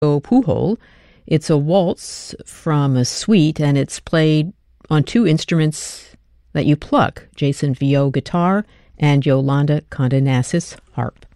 Pujol. It's a waltz from a suite, and it's played on two instruments that you pluck, Jason Viau guitar and Yolanda Condenassis harp.